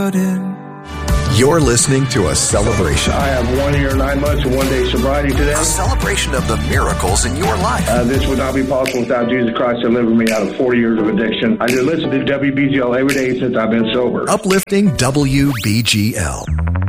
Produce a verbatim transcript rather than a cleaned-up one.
garden. You're listening to a celebration. I have one year, nine months, and one day sobriety today. A celebration of the miracles in your life. Uh, this would not be possible without Jesus Christ delivering me out of forty years of addiction. I just listen to W B G L every day since I've been sober. Uplifting W B G L.